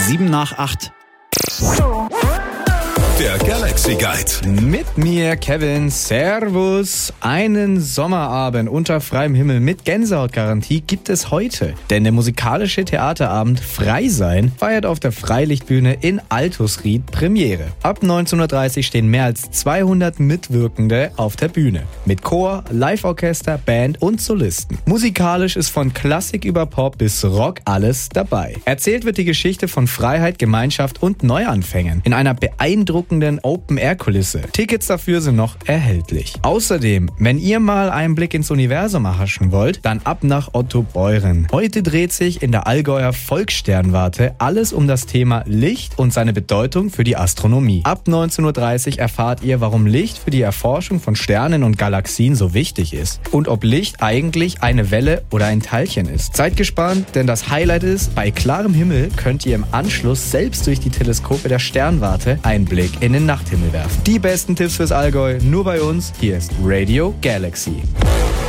7:08. Der Galaxy Guide. Mit mir, Kevin. Servus. Einen Sommerabend unter freiem Himmel mit Gänsehautgarantie gibt es heute. Denn der musikalische Theaterabend Frei Sein feiert auf der Freilichtbühne in Altusried Premiere. Ab 19:30 Uhr stehen mehr als 200 Mitwirkende auf der Bühne. Mit Chor, Live-Orchester, Band und Solisten. Musikalisch ist von Klassik über Pop bis Rock alles dabei. Erzählt wird die Geschichte von Freiheit, Gemeinschaft und Neuanfängen. In einer beeindruckenden Open-Air-Kulisse. Tickets dafür sind noch erhältlich. Außerdem, wenn ihr mal einen Blick ins Universum erhaschen wollt, dann ab nach Ottobeuren. Heute dreht sich in der Allgäuer Volkssternwarte alles um das Thema Licht und seine Bedeutung für die Astronomie. Ab 19:30 Uhr erfahrt ihr, warum Licht für die Erforschung von Sternen und Galaxien so wichtig ist und ob Licht eigentlich eine Welle oder ein Teilchen ist. Seid gespannt, denn das Highlight ist, bei klarem Himmel könnt ihr im Anschluss selbst durch die Teleskope der Sternwarte einen Blick in den Nachthimmel werfen. Die besten Tipps fürs Allgäu nur bei uns. Hier ist Radio Galaxy.